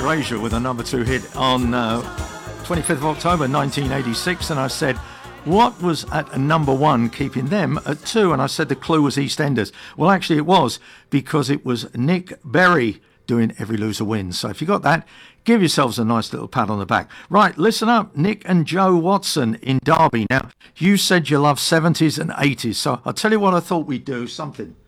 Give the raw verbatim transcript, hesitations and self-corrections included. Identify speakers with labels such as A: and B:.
A: Erasure with a number two hit on uh, twenty-fifth of October nineteen eighty-six, and I said, what was at number one keeping them at two? And I said the clue was EastEnders. Well, actually it was, because it was Nick Berry doing Every Loser Wins. So if you got that, give yourselves a nice little pat on the back. Right, listen up, Nick and Joe Watson in Derby. Now, you said you love seventies and eighties, so I'll tell you what I thought we'd do, something